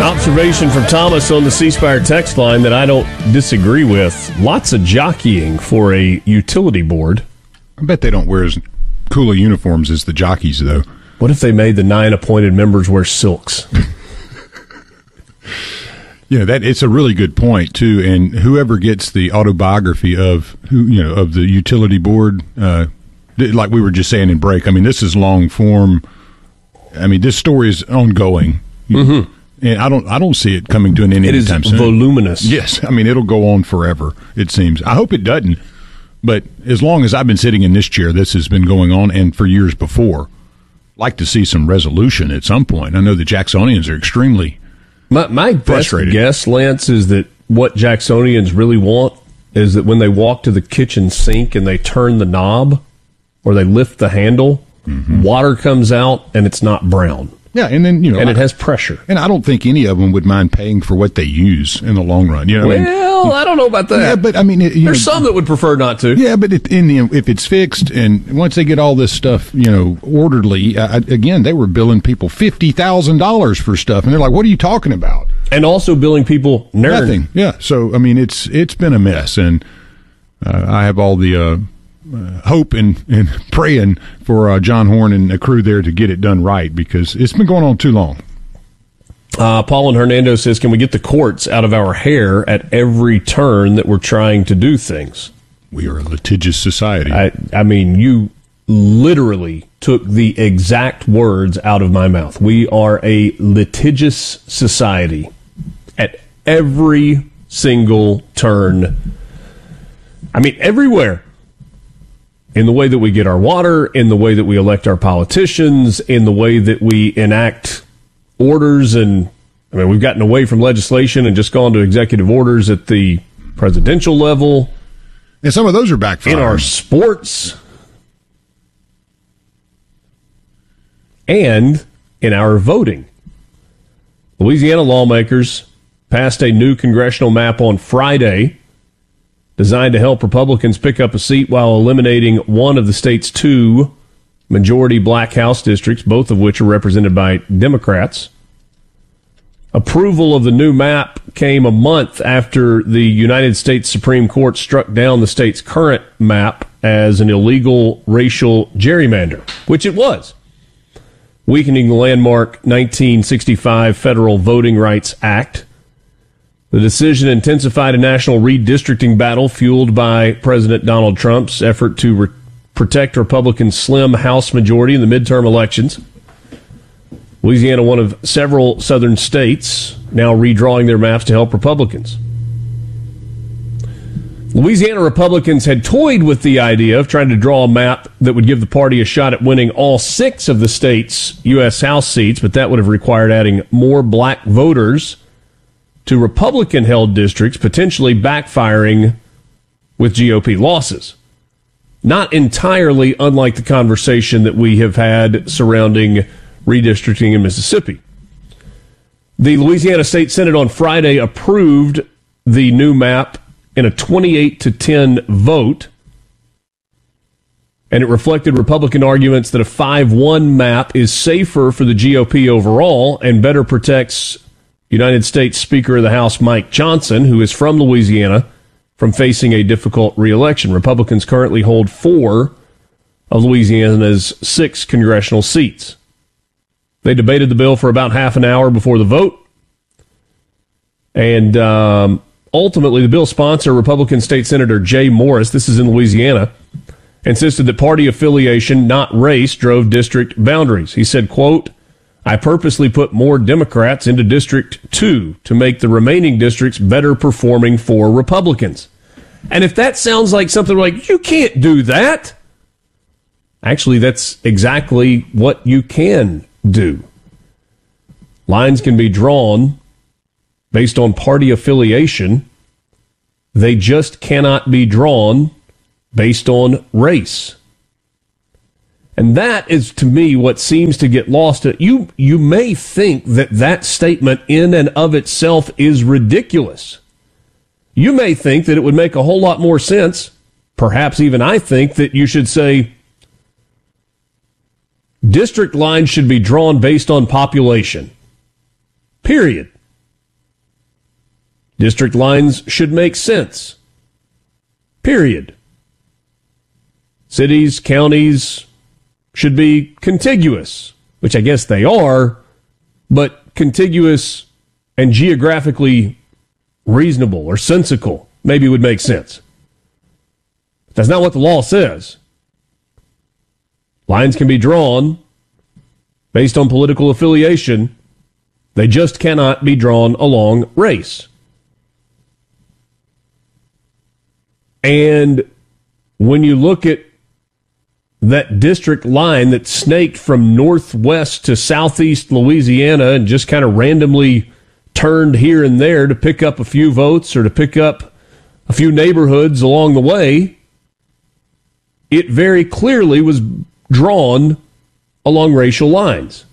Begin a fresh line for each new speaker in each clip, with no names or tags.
Observation from Thomas on the C Spire text line that I don't disagree with. Lots of jockeying for a utility board.
I bet they don't wear as cool of uniforms as the jockeys, though.
What if they made the 9 appointed members wear silks?
That it's a really good point too. And whoever gets the autobiography of of the utility board, like we were just saying in break. I mean, this is long form. I mean, this story is ongoing, and I don't see it coming to an end anytime soon.
It is voluminous.
Yes, I mean it'll go on forever. It seems. I hope it doesn't. But as long as I've been sitting in this chair, this has been going on, and for years before. Like to see some resolution at some point. I know the Jacksonians are extremely
my best guess, Lance, is that what Jacksonians really want is that when they walk to the kitchen sink and they turn the knob or they lift the handle, water comes out and it's not brown.
Yeah, and then
and it has pressure.
And I don't think any of them would mind paying for what they use in the long run.
I don't know about that.
Yeah, but I mean,
there's some that would prefer not to.
Yeah, but if it's fixed and once they get all this stuff, orderly, again, they were billing people $50,000 for stuff, and they're like, "What are you talking about?"
And also billing people
nothing. Yeah, so I mean, it's been a mess, and I have all the hope and praying for John Horn and the crew there to get it done right because it's been going on too long.
Paul and Hernando says, can we get the courts out of our hair at every turn that we're trying to do things?
We are a litigious society.
I mean, you literally took the exact words out of my mouth. We are a litigious society at every single turn. I mean, everywhere. In the way that we get our water, in the way that we elect our politicians, in the way that we enact orders, and I mean, we've gotten away from legislation and just gone to executive orders at the presidential level.
And some of those are backfiring.
In our sports. And in our voting. Louisiana lawmakers passed a new congressional map on Friday designed to help Republicans pick up a seat while eliminating one of the state's 2 majority black House districts, both of which are represented by Democrats. Approval of the new map came a month after the United States Supreme Court struck down the state's current map as an illegal racial gerrymander, which it was, weakening the landmark 1965 Federal Voting Rights Act. The decision intensified a national redistricting battle fueled by President Donald Trump's effort to protect Republicans' slim House majority in the midterm elections. Louisiana, one of several southern states, now redrawing their maps to help Republicans. Louisiana Republicans had toyed with the idea of trying to draw a map that would give the party a shot at winning all 6 of the state's U.S. House seats, but that would have required adding more black voters to Republican-held districts, potentially backfiring with GOP losses. Not entirely unlike the conversation that we have had surrounding redistricting in Mississippi. The Louisiana State Senate on Friday approved the new map in a 28-10 vote, and it reflected Republican arguments that a 5-1 map is safer for the GOP overall and better protects United States Speaker of the House Mike Johnson, who is from Louisiana, from facing a difficult re-election. Republicans currently hold 4 of Louisiana's 6 congressional seats. They debated the bill for about half an hour before the vote, and ultimately the bill's sponsor, Republican State Senator Jay Morris, this is in Louisiana, insisted that party affiliation, not race, drove district boundaries. He said, quote, I purposely put more Democrats into District 2 to make the remaining districts better performing for Republicans. And if that sounds like something like, you can't do that, actually, that's exactly what you can do. Lines can be drawn based on party affiliation. They just cannot be drawn based on race. And that is, to me, what seems to get lost. You may think that that statement in and of itself is ridiculous. You may think that it would make a whole lot more sense. Perhaps even I think that you should say district lines should be drawn based on population. Period. District lines should make sense. Period. Cities, counties should be contiguous, which I guess they are, but contiguous and geographically reasonable or sensical maybe would make sense. That's not what the law says. Lines can be drawn based on political affiliation. They just cannot be drawn along race. And when you look at that district line that snaked from northwest to southeast Louisiana and just kind of randomly turned here and there to pick up a few votes or to pick up a few neighborhoods along the way, it very clearly was drawn along racial lines.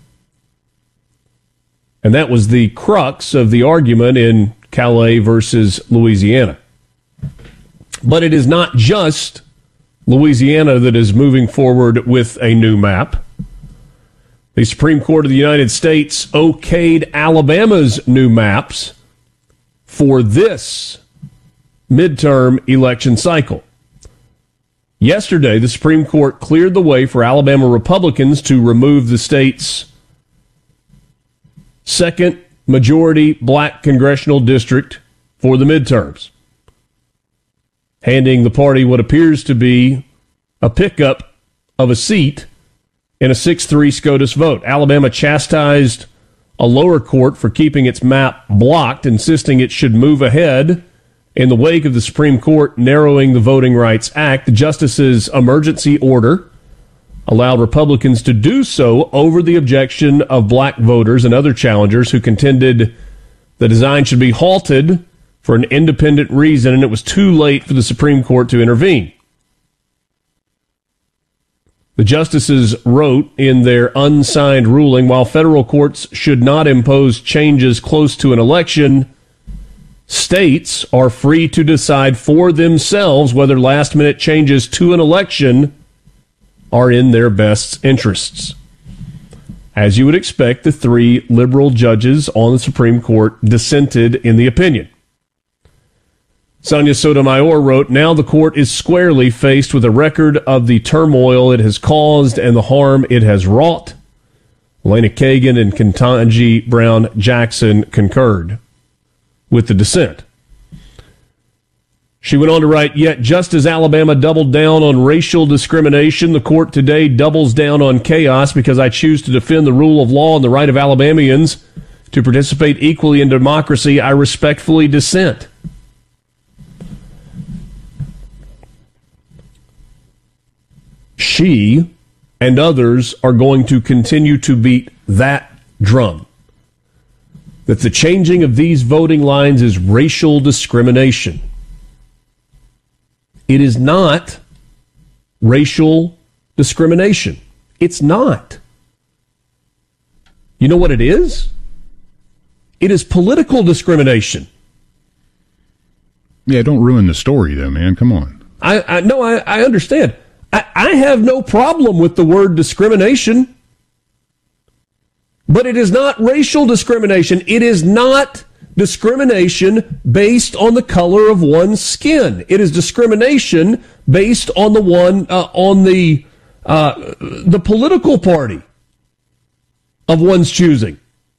And that was the crux of the argument in Calais versus Louisiana. But it is not just Louisiana that is moving forward with a new map. The Supreme Court of the United States okayed Alabama's new maps for this midterm election cycle. Yesterday, the Supreme Court cleared the way for Alabama Republicans to remove the state's second majority black congressional district for the midterms, handing the party what appears to be a pickup of a seat in a 6-3 SCOTUS vote. Alabama chastised a lower court for keeping its map blocked, insisting it should move ahead in the wake of the Supreme Court narrowing the Voting Rights Act. The justice's emergency order allowed Republicans to do so over the objection of black voters and other challengers who contended the design should be halted for an independent reason, and it was too late for the Supreme Court to intervene. The justices wrote in their unsigned ruling, while federal courts should not impose changes close to an election, states are free to decide for themselves whether last-minute changes to an election are in their best interests. As you would expect, the 3 liberal judges on the Supreme Court dissented in the opinion. Sonia Sotomayor wrote, now the court is squarely faced with a record of the turmoil it has caused and the harm it has wrought. Elena Kagan and Ketanji Brown Jackson concurred with the dissent. She went on to write, yet just as Alabama doubled down on racial discrimination, the court today doubles down on chaos because I choose to defend the rule of law and the right of Alabamians to participate equally in democracy. I respectfully dissent. She and others are going to continue to beat that drum, that the changing of these voting lines is racial discrimination. It is not racial discrimination. It's not. You know what it is? It is political discrimination.
Yeah, don't ruin the story, though, man. Come on.
I understand. I have no problem with the word discrimination, but it is not racial discrimination. It is not discrimination based on the color of one's skin. It is discrimination based on the political party of one's choosing.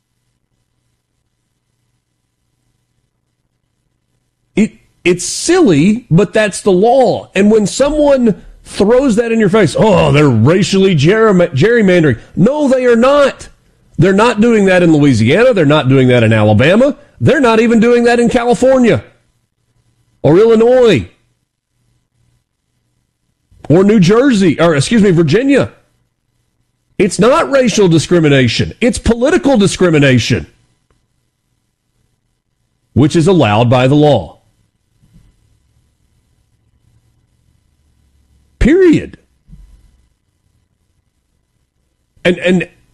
It's silly, but that's the law. And when someone throws that in your face, oh, they're racially gerrymandering. No, they are not. They're not doing that in Louisiana. They're not doing that in Alabama. They're not even doing that in California or Illinois or Virginia. It's not racial discrimination. It's political discrimination, which is allowed by the law. Period. And